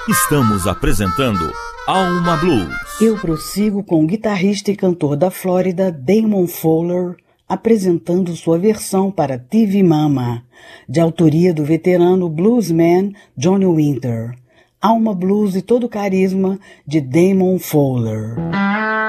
Estamos apresentando Alma Blues. Eu prossigo com o guitarrista e cantor da Flórida, Damon Fowler, apresentando sua versão para TV Mama, de autoria do veterano bluesman Johnny Winter. Alma Blues e todo o carisma de Damon Fowler.